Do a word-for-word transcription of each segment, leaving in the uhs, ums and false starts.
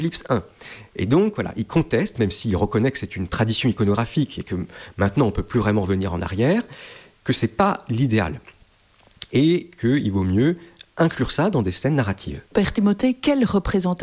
Apocalypse un. Et donc, voilà, il conteste, même s'il reconnaît que c'est une tradition iconographique et que maintenant on ne peut plus vraiment revenir en arrière, que ce n'est pas l'idéal. Et qu'il vaut mieux inclure ça dans des scènes narratives. Père Timothée, quelle représentation ?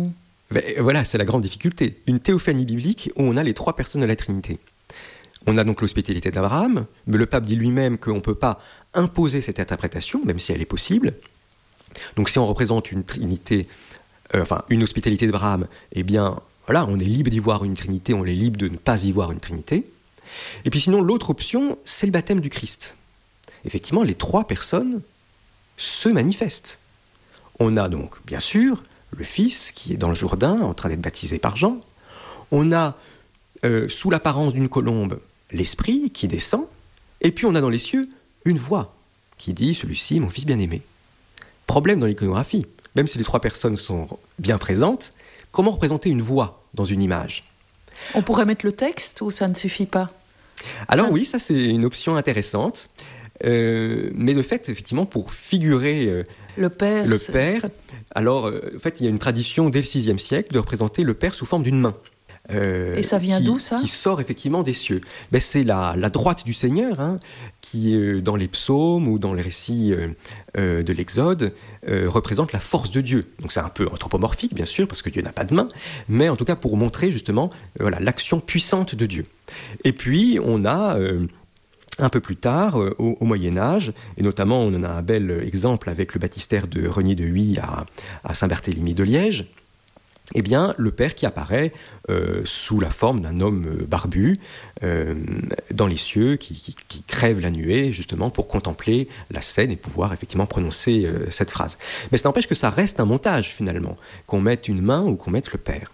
Ben, voilà, c'est la grande difficulté. Une théophanie biblique où on a les trois personnes de la Trinité. On a donc l'hospitalité d'Abraham, mais le pape dit lui-même qu'on ne peut pas imposer cette interprétation, même si elle est possible. Donc si on représente une trinité, euh, enfin une hospitalité d'Abraham, eh bien voilà, on est libre d'y voir une trinité, on est libre de ne pas y voir une trinité. Et puis sinon, l'autre option, c'est le baptême du Christ. Effectivement, les trois personnes se manifestent. On a donc, bien sûr, le Fils qui est dans le Jourdain, en train d'être baptisé par Jean. On a, euh, sous l'apparence d'une colombe, l'Esprit qui descend. Et puis on a dans les cieux une voix qui dit « Celui-ci est mon Fils bien-aimé ». Problème dans l'iconographie. Même si les trois personnes sont bien présentes, comment représenter une voix dans une image ? On pourrait mettre le texte ou ça ne suffit pas ? Alors ça... oui, ça c'est une option intéressante. Euh, mais de fait, effectivement, pour figurer euh, le Père, le Père alors euh, en fait, il y a une tradition dès le sixième siècle de représenter le Père sous forme d'une main. Euh, Et ça vient qui, d'où, ça ? Qui sort effectivement des cieux. Ben, c'est la, la droite du Seigneur, hein, qui, euh, dans les psaumes ou dans les récits euh, euh, de l'Exode, euh, représente la force de Dieu. Donc c'est un peu anthropomorphique, bien sûr, parce que Dieu n'a pas de main, mais en tout cas pour montrer justement euh, voilà, l'action puissante de Dieu. Et puis, on a... Euh, un peu plus tard, euh, au, au Moyen-Âge, et notamment on en a un bel exemple avec le baptistère de Renier de Huy à, à Saint-Barthélemy de Liège, eh bien, le Père qui apparaît euh, sous la forme d'un homme euh, barbu euh, dans les cieux, qui, qui, qui crève la nuée, justement, pour contempler la scène et pouvoir effectivement prononcer euh, cette phrase. Mais ça n'empêche que ça reste un montage, finalement, qu'on mette une main ou qu'on mette le Père.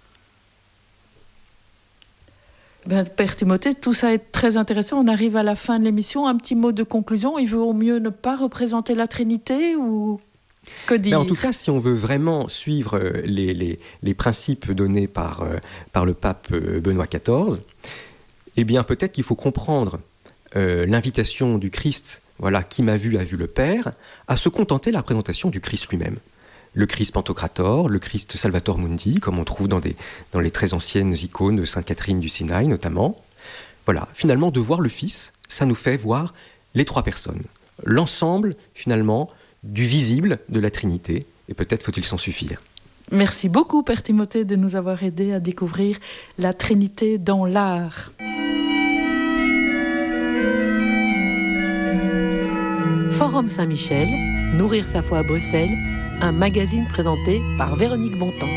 Ben, Père Timothée, tout ça est très intéressant. On arrive à la fin de l'émission. Un petit mot de conclusion. Il vaut mieux ne pas représenter la Trinité ou... Que dire ? Mais en tout cas, si on veut vraiment suivre les, les, les principes donnés par, euh, par le pape Benoît quatorze, eh bien peut-être qu'il faut comprendre euh, l'invitation du Christ, voilà, qui m'a vu a vu le Père, à se contenter de la représentation du Christ lui-même. Le Christ Pantocrator, le Christ Salvator Mundi, comme on trouve dans, des, dans les très anciennes icônes de Sainte Catherine du Sinaï notamment. Voilà, finalement, de voir le Fils, ça nous fait voir les trois personnes. L'ensemble, finalement, du visible de la Trinité, et peut-être faut-il s'en suffire. Merci beaucoup, Père Timothée, de nous avoir aidés à découvrir la Trinité dans l'art. Forum Saint-Michel, Nourrir sa foi à Bruxelles, un magazine présenté par Véronique Bontemps.